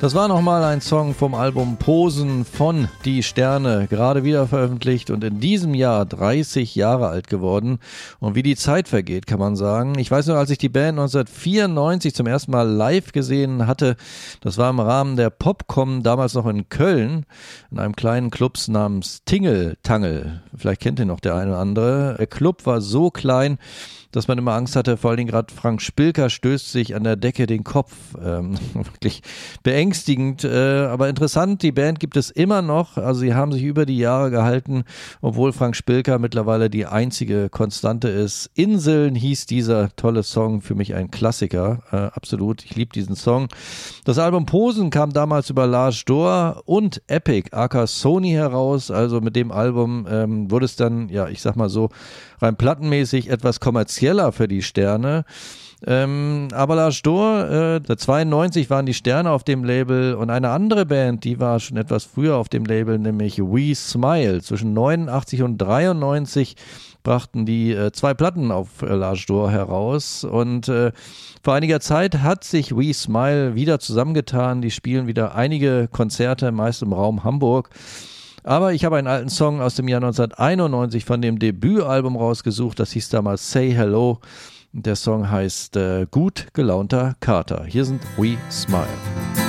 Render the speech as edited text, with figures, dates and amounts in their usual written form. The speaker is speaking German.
Das war nochmal ein Song vom Album Posen von Die Sterne, gerade wieder veröffentlicht und in diesem Jahr 30 Jahre alt geworden. Und wie die Zeit vergeht, kann man sagen. Ich weiß noch, als ich die Band 1994 zum ersten Mal live gesehen hatte, das war im Rahmen der Popcom, damals noch in Köln, in einem kleinen Club namens Tingeltangel. Vielleicht kennt ihr noch der eine oder andere. Der Club war so klein, dass man immer Angst hatte, vor allen Dingen gerade Frank Spilker stößt sich an der Decke den Kopf. Wirklich beängstigend, aber interessant, die Band gibt es immer noch, also sie haben sich über die Jahre gehalten, obwohl Frank Spilker mittlerweile die einzige Konstante ist. Inseln hieß dieser tolle Song, für mich ein Klassiker, absolut, ich liebe diesen Song. Das Album Posen kam damals über Lars Dohr und Epic, aka Sony heraus, also mit dem Album wurde es dann, ja, ich sag mal so, rein plattenmäßig etwas kommerzieller für die Sterne. Aber Lars Dohr, 92 waren die Sterne auf dem Label und eine andere Band, die war schon etwas früher auf dem Label, nämlich We Smile. Zwischen 89 und 93 brachten die 2 Platten auf Lars Dohr heraus und vor einiger Zeit hat sich We Smile wieder zusammengetan. Die spielen wieder einige Konzerte, meist im Raum Hamburg. Aber ich habe einen alten Song aus dem Jahr 1991 von dem Debütalbum rausgesucht, das hieß damals Say Hello. Der Song heißt Gut gelaunter Kater. Hier sind We Smile.